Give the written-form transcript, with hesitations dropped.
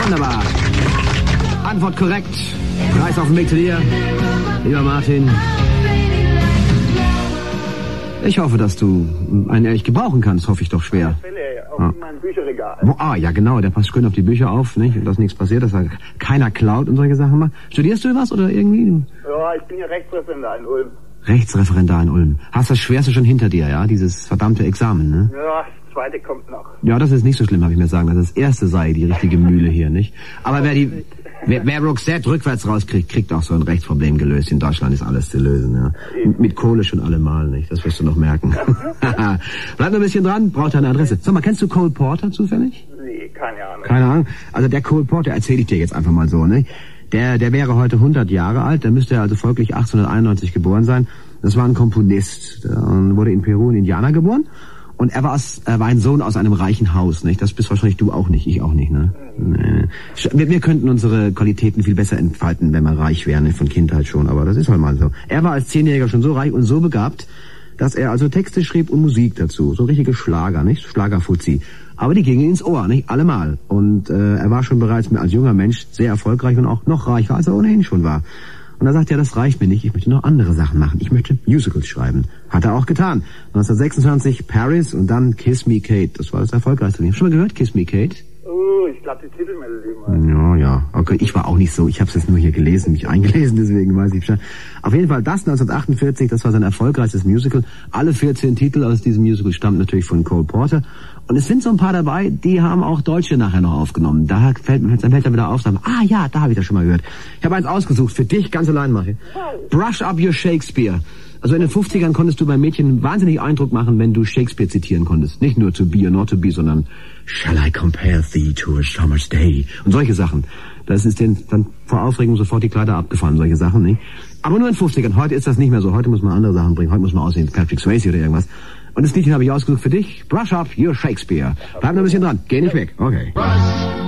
Wunderbar. Antwort korrekt. Preis auf dem Weg zu dir. Lieber Martin. Ich hoffe, dass du einen ehrlich gebrauchen kannst, hoffe ich doch schwer. Auf mein Bücherregal. Ja, genau, der passt schön auf die Bücher auf, nicht? Und dass nichts passiert, dass da keiner klaut und solche Sachen macht. Studierst du was oder irgendwie? Ja, ich bin ja Rechtsreferendar in Ulm. Rechtsreferendar in Ulm. Hast das Schwerste schon hinter dir, ja? Dieses verdammte Examen, ne? Ja, das zweite kommt noch. Ja, das ist nicht so schlimm, habe ich mir sagen lassen. Das erste sei die richtige Mühle hier, nicht? Aber wer Roxette rückwärts rauskriegt, kriegt auch so ein Rechtsproblem gelöst. In Deutschland ist alles zu lösen, ja. Mit Kohle schon allemal, nicht? Das wirst du noch merken. Bleib noch ein bisschen dran, braucht deine Adresse. Sag mal, kennst du Cole Porter zufällig? Nee, keine Ahnung. Keine Ahnung. Also der Cole Porter, erzähle ich dir jetzt einfach mal so, ne? Der wäre heute 100 Jahre alt, der müsste also folglich 1891 geboren sein. Das war ein Komponist, und wurde in Peru in Indiana geboren. Und er war ein Sohn aus einem reichen Haus, nicht? Das bist wahrscheinlich du auch nicht, ich auch nicht, ne? Nee. Wir könnten unsere Qualitäten viel besser entfalten, wenn wir reich wären, ne? Von Kindheit schon, aber das ist halt mal so. Er war als 10-Jähriger schon so reich und so begabt, dass er also Texte schrieb und Musik dazu. So richtige Schlager, nicht? Schlagerfuzzi. Aber die gingen ins Ohr, nicht? Allemal. Und er war schon bereits als junger Mensch sehr erfolgreich und auch noch reicher, als er ohnehin schon war. Und er sagt, ja, das reicht mir nicht, ich möchte noch andere Sachen machen. Ich möchte Musicals schreiben. Hat er auch getan. 1926 Paris und dann Kiss Me Kate. Das war das erfolgreichste Lied. Schon mal gehört, Kiss Me Kate? Oh, ich glaube, die Titelmelodie mal. Ja. Okay, ich war auch nicht so. Ich habe es jetzt nur hier gelesen, mich eingelesen, deswegen weiß ich Bescheid. Auf jeden Fall das 1948, das war sein erfolgreichstes Musical. Alle 14 Titel aus diesem Musical stammen natürlich von Cole Porter. Und es sind so ein paar dabei, die haben auch Deutsche nachher noch aufgenommen. Da fällt er wieder auf, sagen, ja, da habe ich das schon mal gehört. Ich habe eins ausgesucht, für dich ganz allein mache. Brush Up Your Shakespeare. Also in den 50ern konntest du bei Mädchen wahnsinnig Eindruck machen, wenn du Shakespeare zitieren konntest. Nicht nur To Be or Not to Be, sondern Shall I compare thee to a summer's day? Und solche Sachen. Das ist denen dann vor Aufregung sofort die Kleider abgefahren, solche Sachen, nicht? Aber nur in den 50ern. Heute ist das nicht mehr so. Heute muss man andere Sachen bringen. Heute muss man aussehen, Patrick Swayze oder irgendwas. Und das Liedchen habe ich ausgesucht für dich. Brush Up Your Shakespeare. Bleib noch ein bisschen dran. Geh nicht weg. Okay.